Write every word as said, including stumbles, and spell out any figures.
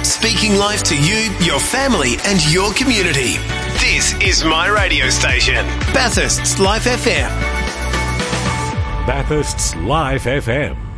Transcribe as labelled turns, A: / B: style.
A: speaking life to you, your family and your community. This is my radio station, Bathurst's Life F M.
B: Bathurst's Life F M.